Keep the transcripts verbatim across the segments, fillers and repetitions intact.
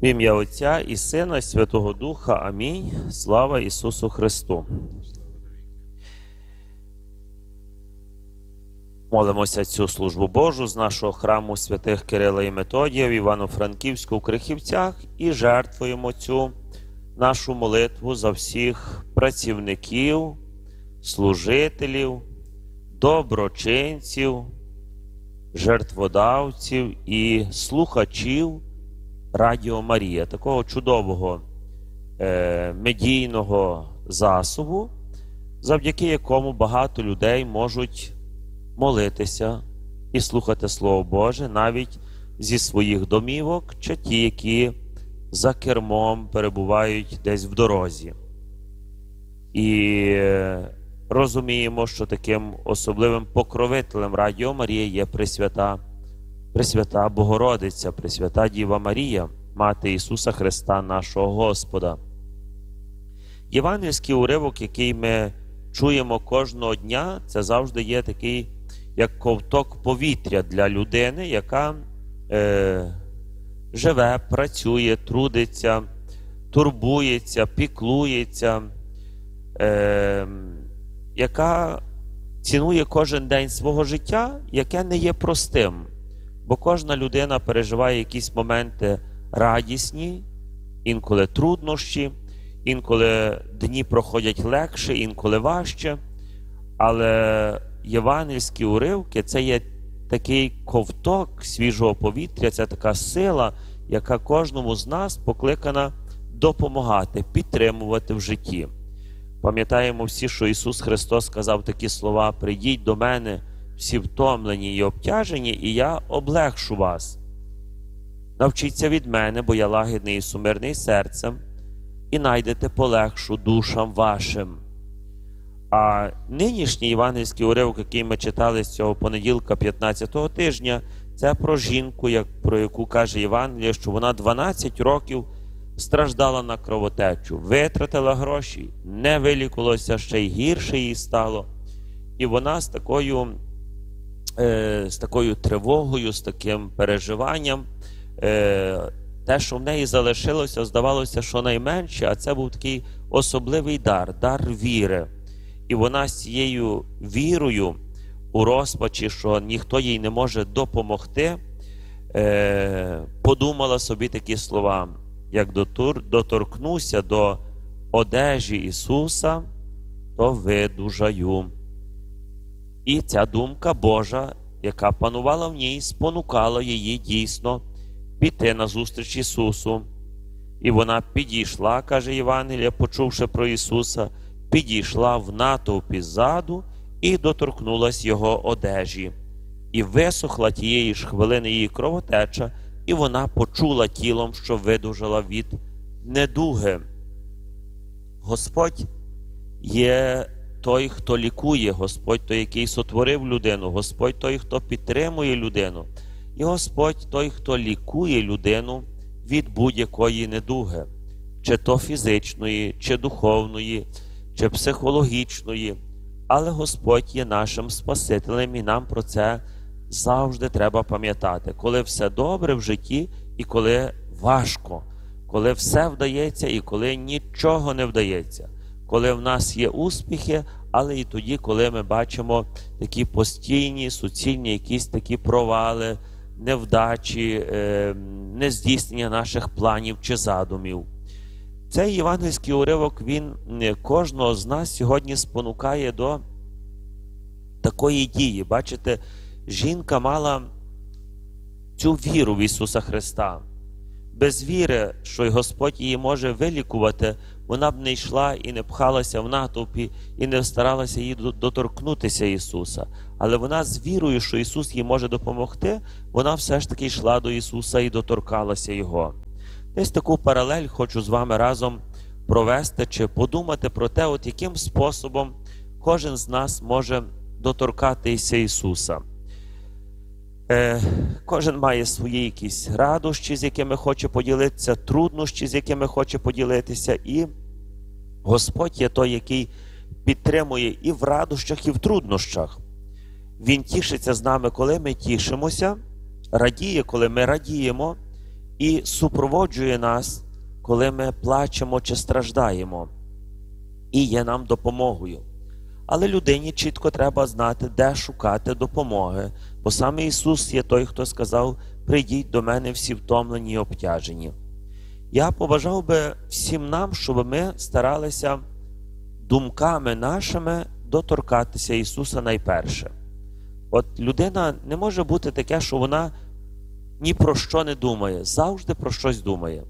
В ім'я Отця і Сина, і Святого Духа. Амінь. Слава Ісусу Христу. Молимося цю службу Божу з нашого храму святих Кирила і Методія в Івано-Франківську, в Крихівцях, і жертвуємо цю нашу молитву за всіх працівників, служителів, доброчинців, жертводавців і слухачів Радіо Марія, такого чудового е, медійного засобу, завдяки якому багато людей можуть молитися і слухати Слово Боже навіть зі своїх домівок, чи ті, які за кермом перебувають десь в дорозі. І розуміємо, що таким особливим покровителем Радіо Марія є Пресвята, Пресвята Богородиця, Пресвята Діва Марія, Мати Ісуса Христа, нашого Господа. Євангельський уривок, який ми чуємо кожного дня, це завжди є такий, як ковток повітря для людини, яка е, живе, працює, трудиться, турбується, піклується, е, яка цінує кожен день свого життя, яке не є простим. Бо кожна людина переживає якісь моменти радісні, інколи труднощі, інколи дні проходять легше, інколи важче. Але євангельські уривки – це є такий ковток свіжого повітря, це така сила, яка кожному з нас покликана допомагати, підтримувати в житті. Пам'ятаємо всі, що Ісус Христос сказав такі слова: «Прийдіть до мене всі втомлені і обтяжені, і я облегшу вас. Навчіться від мене, бо я лагідний і сумирний серцем, і найдете полегшу душам вашим». А нинішній євангельський уривок, який ми читали з цього понеділка п'ятнадцятого тижня, це про жінку, як, про яку каже Євангеліє, що вона дванадцять років страждала на кровотечу, витратила гроші, не вилікувалося, ще й гірше їй стало. І вона з такою, е, з такою тривогою, з таким переживанням, е, те, що в неї залишилося, здавалося, що найменше, а це був такий особливий дар, дар віри. І вона з цією вірою у розпачі, що ніхто їй не може допомогти, е, подумала собі такі слова: як дотур, доторкнуся до одежі Ісуса, то видужаю. І ця думка Божа, яка панувала в ній, спонукала її дійсно піти на зустріч Ісусу. І вона підійшла, каже Євангеліє, почувши про Ісуса, підійшла в натовпі ззаду і доторкнулась Його одежі. І висохла тієї ж хвилини її кровотеча, і вона почула тілом, що видужала від недуги. Господь є той, хто лікує, Господь той, який сотворив людину, Господь той, хто підтримує людину. І Господь той, хто лікує людину від будь-якої недуги, чи то фізичної, чи духовної, чи психологічної. Але Господь є нашим Спасителем, і нам про це завжди треба пам'ятати. Коли все добре в житті і коли важко, коли все вдається і коли нічого не вдається, коли в нас є успіхи, але і тоді, коли ми бачимо такі постійні, суцільні якісь такі провали, невдачі, нездійснення наших планів чи задумів. Цей євангельський уривок, він кожного з нас сьогодні спонукає до такої дії. Бачите, жінка мала цю віру в Ісуса Христа. Без віри, що й Господь її може вилікувати, вона б не йшла і не пхалася в натовпі, і не старалася їй доторкнутися Ісуса. Але вона з вірою, що Ісус їй може допомогти, вона все ж таки йшла до Ісуса і доторкалася Його. Десь таку паралель хочу з вами разом провести чи подумати про те, от яким способом кожен з нас може доторкатися Ісуса. Е, кожен має свої якісь радощі, з якими хоче поділитися, труднощі, з якими хоче поділитися. І Господь є той, який підтримує і в радощах, і в труднощах. Він тішиться з нами, коли ми тішимося, радіє, коли ми радіємо, і супроводжує нас, коли ми плачемо чи страждаємо, і є нам допомогою. Але людині чітко треба знати, де шукати допомоги, бо саме Ісус є той, хто сказав: «Прийдіть до мене всі втомлені і обтяжені». Я побажав би всім нам, щоб ми старалися думками нашими доторкатися Ісуса найперше. От людина не може бути таке, що вона ні про що не думає, завжди про щось думає.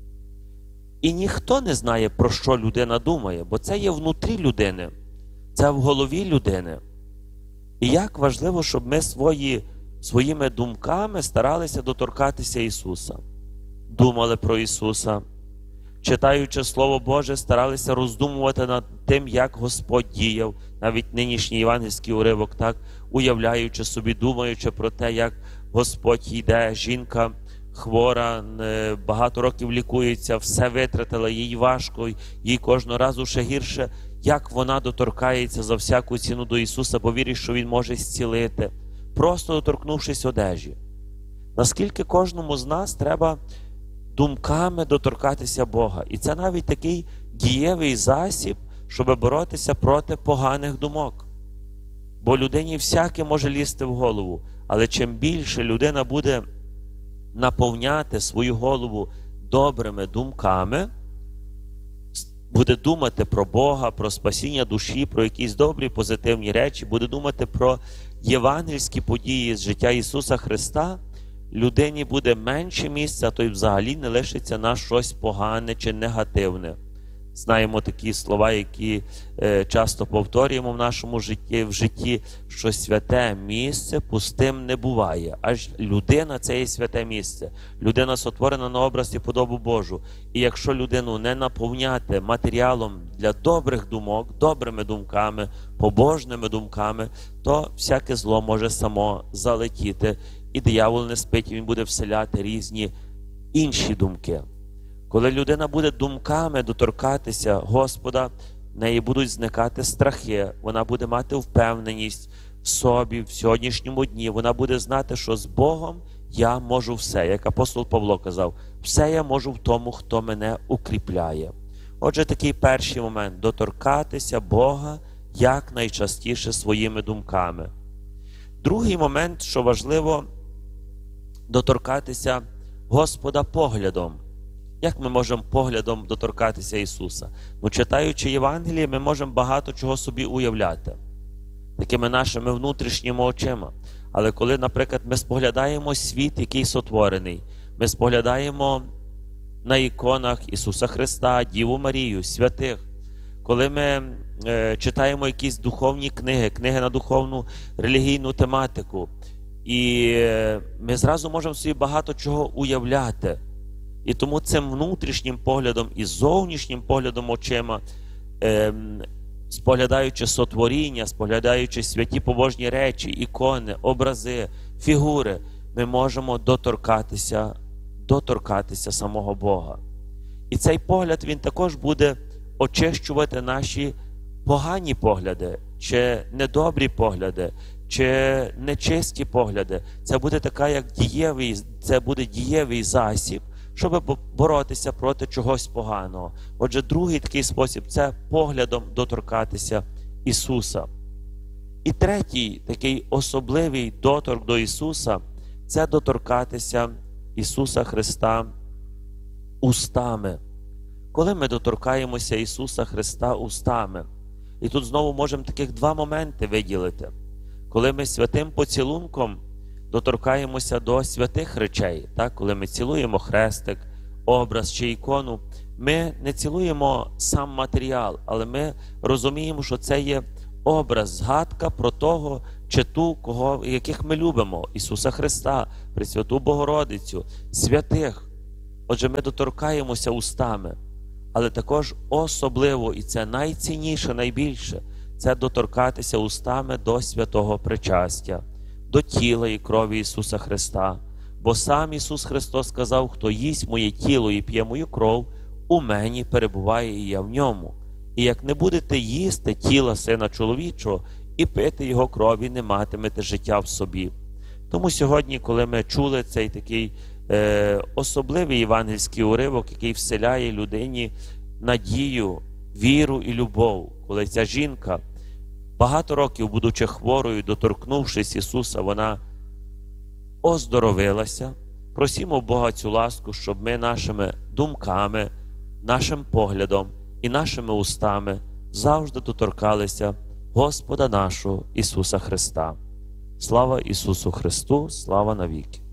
І ніхто не знає, про що людина думає, бо це є внутрі людини, це в голові людини. І як важливо, щоб ми свої, своїми думками старалися доторкатися Ісуса. Думали про Ісуса, читаючи Слово Боже, старалися роздумувати над тим, як Господь діяв, навіть нинішній євангельський уривок, так, уявляючи собі, думаючи про те, як Господь йде, жінка хвора, багато років лікується, все витратила, їй важко, їй кожного разу ще гірше, як вона доторкається за всяку ціну до Ісуса, бо вірить, що Він може зцілити, просто доторкнувшись одежі. Наскільки кожному з нас треба думками доторкатися Бога. І це навіть такий дієвий засіб, щоб боротися проти поганих думок. Бо людині всяке може лізти в голову, але чим більше людина буде наповняти свою голову добрими думками, буде думати про Бога, про спасіння душі, про якісь добрі, позитивні речі, буде думати про євангельські події з життя Ісуса Христа, людині буде менше місця, а то й взагалі не лишиться на щось погане чи негативне. Знаємо такі слова, які е, часто повторюємо в нашому житті, в житті, що святе місце пустим не буває. Аж людина – це є святе місце. Людина сотворена на образ і подобу Божу. І якщо людину не наповняти матеріалом для добрих думок, добрими думками, побожними думками, то всяке зло може само залетіти. І диявол не спить, він буде вселяти різні інші думки. Коли людина буде думками доторкатися Господа, в неї будуть зникати страхи, вона буде мати впевненість в собі, в сьогоднішньому дні. Вона буде знати, що з Богом я можу все. Як апостол Павло казав, все я можу в тому, хто мене укріпляє. Отже, такий перший момент – доторкатися Бога якнайчастіше своїми думками. Другий момент, що важливо, доторкатися Господа поглядом. Як ми можемо поглядом доторкатися Ісуса? Ну, читаючи Євангеліє, ми можемо багато чого собі уявляти, такими нашими внутрішніми очима. Але коли, наприклад, ми споглядаємо світ, який сотворений, ми споглядаємо на іконах Ісуса Христа, Діву Марію, святих, коли ми е, читаємо якісь духовні книги, книги на духовну релігійну тематику, і е, ми зразу можемо собі багато чого уявляти. І тому цим внутрішнім поглядом і зовнішнім поглядом очима, е, споглядаючи сотворіння, споглядаючи святі побожні речі, ікони, образи, фігури, ми можемо доторкатися, доторкатися самого Бога. І цей погляд, він також буде очищувати наші погані погляди, чи недобрі погляди, чи нечисті погляди. Це буде така, як дієвий, це буде дієвий засіб, щоб боротися проти чогось поганого. Отже, другий такий спосіб – це поглядом доторкатися Ісуса. І третій такий особливий доторк до Ісуса – це доторкатися Ісуса Христа устами. Коли ми доторкаємося Ісуса Христа устами, і тут знову можемо таких два моменти виділити. Коли ми святим поцілунком доторкаємося до святих речей, так? Коли ми цілуємо хрестик, образ чи ікону, ми не цілуємо сам матеріал, але ми розуміємо, що це є образ, згадка про того чи ту, кого, яких ми любимо, Ісуса Христа, Пресвяту Богородицю, святих. Отже, ми доторкаємося устами, але також особливо, і це найцінніше, найбільше, це доторкатися устами до святого причастя, до тіла і крові Ісуса Христа. Бо сам Ісус Христос сказав: хто їсть моє тіло і п'є мою кров, у мені перебуває і я в ньому. І як не будете їсти тіла Сина Чоловічого і пити Його крові, не матимете життя в собі. Тому сьогодні, коли ми чули цей такий е, особливий євангельський уривок, який вселяє людині надію, віру і любов. Коли ця жінка, багато років, будучи хворою, доторкнувшись Ісуса, вона оздоровилася. Просімо Бога цю ласку, щоб ми нашими думками, нашим поглядом і нашими устами завжди доторкалися Господа нашого Ісуса Христа. Слава Ісусу Христу, слава навіки!